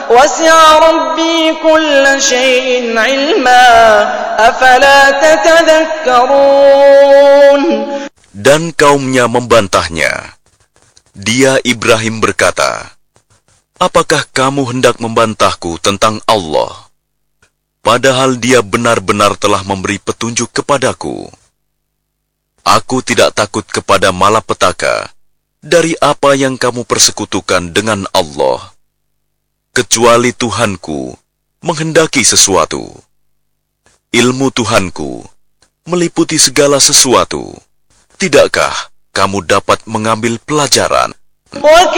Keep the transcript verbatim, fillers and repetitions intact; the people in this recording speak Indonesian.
وسع ربي كل شيء علما أفلا تتذكرون. Dan kaumnya membantahnya. Dia Ibrahim berkata, apakah kamu hendak membantahku tentang Allah, padahal Dia benar-benar telah memberi petunjuk kepadaku? Aku tidak takut kepada malapetaka dari apa yang kamu persekutukan dengan Allah, kecuali Tuhanku menghendaki sesuatu. Ilmu Tuhanku meliputi segala sesuatu. Tidakkah kamu dapat mengambil pelajaran?